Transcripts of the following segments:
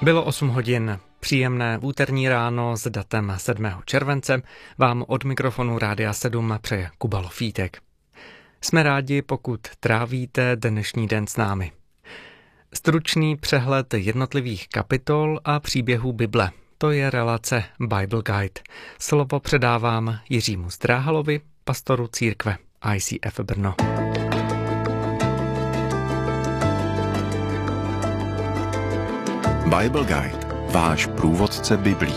Bylo 8 hodin. Příjemné úterní ráno s datem 7. července vám od mikrofonu Rádia 7 přeje Kuba Lofítek. Jsme rádi, pokud trávíte dnešní den s námi. Stručný přehled jednotlivých kapitol a příběhů Bible. To je relace Bible Guide. Slovo předávám Jiřímu Zdráhalovi, pastoru církve ICF Brno. Bible Guide, váš průvodce Biblí.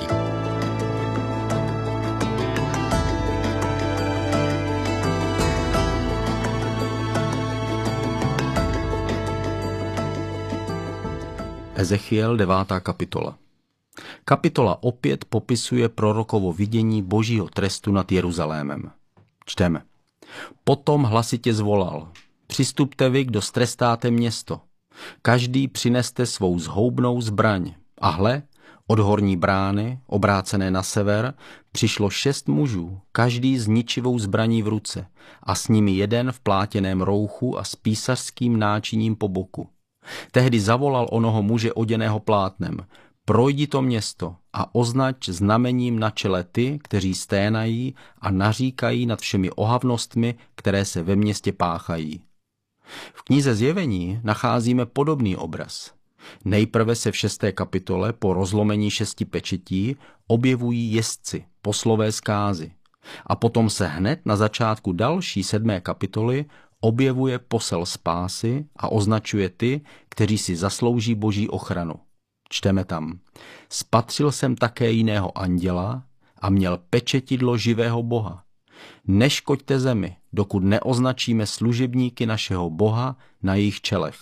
Ezechiel 9. kapitola. Kapitola opět popisuje prorokovo vidění božího trestu nad Jeruzalémem. Čteme. Potom hlasitě zvolal: Přistupte vy, kdo strestáte město. Každý přineste svou zhoubnou zbraň. A hle, od horní brány, obrácené na sever, přišlo 6 mužů, každý s ničivou zbraní v ruce, a s nimi jeden v plátěném rouchu a s písařským náčiním po boku. Tehdy zavolal onoho muže oděného plátnem: Projdi to město a označ znamením na čele ty, kteří sténají a naříkají nad všemi ohavnostmi, které se ve městě páchají. V knize Zjevení nacházíme podobný obraz. Nejprve se v 6. kapitole po rozlomení 6 pečetí objevují jezdci, poslové zkázy. A potom se hned na začátku další 7. kapitoly objevuje posel spásy a označuje ty, kteří si zaslouží boží ochranu. Čteme tam: Spatřil jsem také jiného anděla a měl pečetidlo živého Boha. Neškoďte zemi, dokud neoznačíme služebníky našeho Boha na jejich čelech.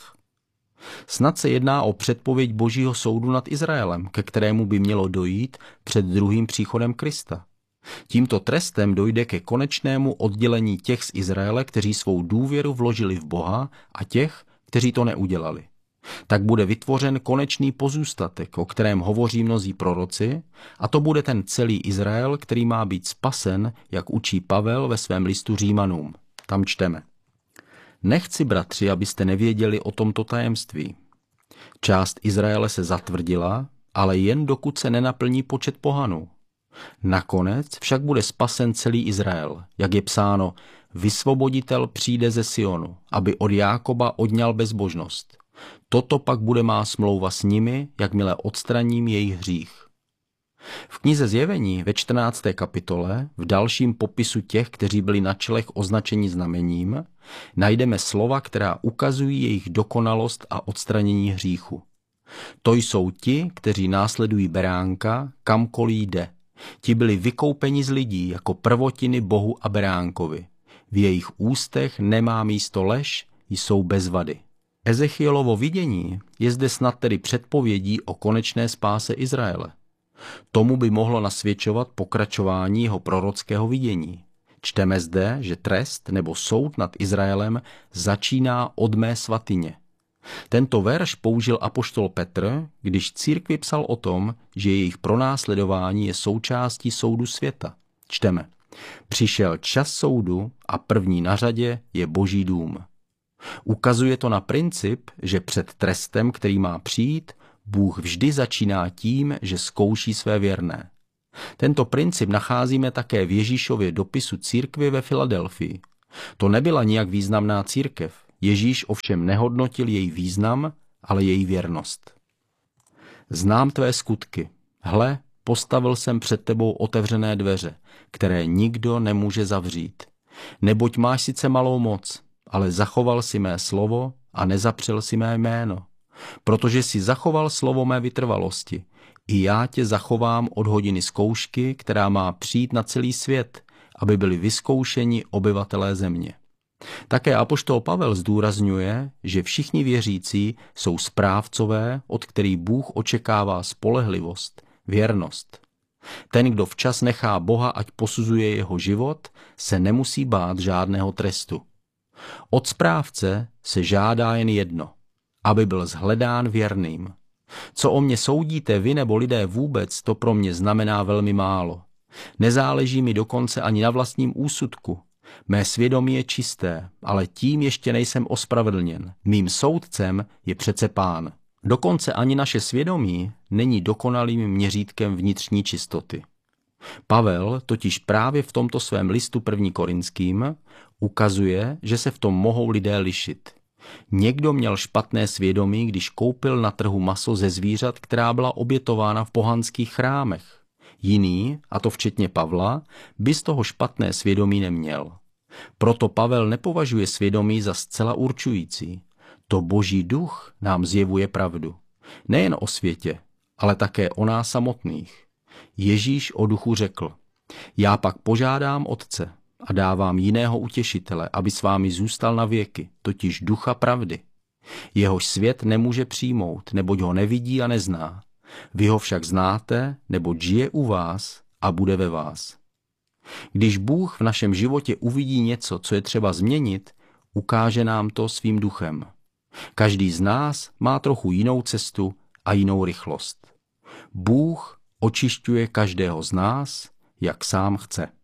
Snad se jedná o předpověď božího soudu nad Izraelem, ke kterému by mělo dojít před druhým příchodem Krista. Tímto trestem dojde ke konečnému oddělení těch z Izraele, kteří svou důvěru vložili v Boha, a těch, kteří to neudělali. Tak bude vytvořen konečný pozůstatek, o kterém hovoří mnozí proroci, a to bude ten celý Izrael, který má být spasen, jak učí Pavel ve svém listu Římanům. Tam čteme: Nechci, bratři, abyste nevěděli o tomto tajemství. Část Izraele se zatvrdila, ale jen dokud se nenaplní počet pohanů. Nakonec však bude spasen celý Izrael, jak je psáno: Vysvoboditel přijde ze Sionu, aby od Jákoba odňal bezbožnost. Toto pak bude má smlouva s nimi, jakmile odstraním jejich hřích. V knize Zjevení ve 14. kapitole, v dalším popisu těch, kteří byli na čelech označeni znamením, najdeme slova, která ukazují jejich dokonalost a odstranění hříchu. To jsou ti, kteří následují beránka, kamkoliv jde. Ti byli vykoupeni z lidí jako prvotiny Bohu a beránkovi. V jejich ústech nemá místo lež, jsou bez vady. Ezechielovo vidění je zde snad tedy předpovědí o konečné spáse Izraele. Tomu by mohlo nasvědčovat pokračování jeho prorockého vidění. Čteme zde, že trest nebo soud nad Izraelem začíná od mé svatyně. Tento verš použil apoštol Petr, když církvi psal o tom, že jejich pronásledování je součástí soudu světa. Čteme: Přišel čas soudu a první na řadě je Boží dům. Ukazuje to na princip, že před trestem, který má přijít, Bůh vždy začíná tím, že zkouší své věrné. Tento princip nacházíme také v Ježíšově dopisu církvi ve Filadelfii. To nebyla nijak významná církev. Ježíš ovšem nehodnotil její význam, ale její věrnost. Znám tvé skutky. Hle, postavil jsem před tebou otevřené dveře, které nikdo nemůže zavřít. Neboť máš sice malou moc, ale zachoval si mé slovo a nezapřel si mé jméno. Protože si zachoval slovo mé vytrvalosti, i já tě zachovám od hodiny zkoušky, která má přijít na celý svět, aby byli vyzkoušeni obyvatelé země. Také apoštol Pavel zdůrazňuje, že všichni věřící jsou správcové, od kterých Bůh očekává spolehlivost, věrnost. Ten, kdo včas nechá Boha, ať posuzuje jeho život, se nemusí bát žádného trestu. Od správce se žádá jen jedno, aby byl shledán věrným. Co o mě soudíte vy nebo lidé vůbec, to pro mě znamená velmi málo. Nezáleží mi dokonce ani na vlastním úsudku. Mé svědomí je čisté, ale tím ještě nejsem ospravedlněn. Mým soudcem je přece Pán. Dokonce ani naše svědomí není dokonalým měřítkem vnitřní čistoty. Pavel totiž právě v tomto svém listu 1. Korinským ukazuje, že se v tom mohou lidé lišit. Někdo měl špatné svědomí, když koupil na trhu maso ze zvířat, která byla obětována v pohanských chrámech. Jiný, a to včetně Pavla, by z toho špatné svědomí neměl. Proto Pavel nepovažuje svědomí za zcela určující. To Boží duch nám zjevuje pravdu. Nejen o světě, ale také o nás samotných. Ježíš o duchu řekl: Já pak požádám Otce a dávám jiného utěšitele, aby s vámi zůstal na věky, totiž ducha pravdy. Jehož svět nemůže přijmout, neboť ho nevidí a nezná. Vy ho však znáte, neboť žije u vás a bude ve vás. Když Bůh v našem životě uvidí něco, co je třeba změnit, ukáže nám to svým duchem. Každý z nás má trochu jinou cestu a jinou rychlost. Bůh očišťuje každého z nás, jak sám chce.